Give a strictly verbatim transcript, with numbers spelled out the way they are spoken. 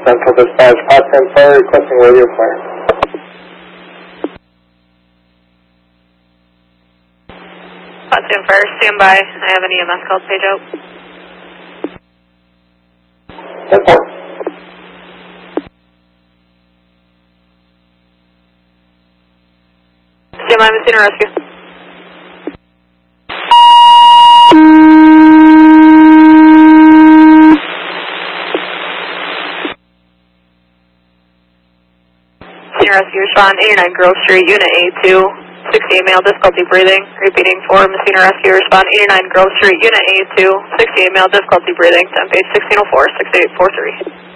Central Dispatch, Potsdam Fire, requesting radio flare. Potsdam Fire, stand by. I have an E M S called page out. Report. Stand by, Messina Rescue. Messina Rescue, respond eighty-nine Grove Street, Unit A two, sixty-eight male, difficulty breathing. Repeating for Messina Rescue, respond eighty-nine Grove Street, Unit A two, sixty-eight male, difficulty breathing. Temp page sixteen oh four, six eight four three.